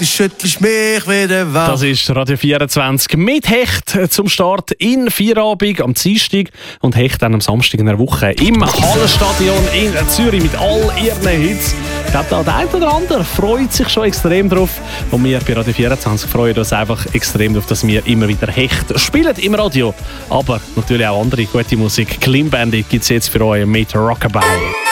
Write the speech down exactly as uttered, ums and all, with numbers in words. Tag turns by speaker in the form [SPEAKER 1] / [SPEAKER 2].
[SPEAKER 1] Schüttelst mich wieder wach.
[SPEAKER 2] Das ist Radio vierundzwanzig mit Hecht zum Start in Feierabend am Dienstag und Hecht dann am Samstag in der Woche im Hallenstadion in Zürich mit all ihren Hits. Ich glaube, der eine oder andere freut sich schon extrem drauf und wir bei Radio vierundzwanzig freuen uns einfach extrem darauf, dass wir immer wieder Hecht spielen im Radio. Aber natürlich auch andere gute Musik. Clean Bandit gibt es jetzt für euch mit Rockabye.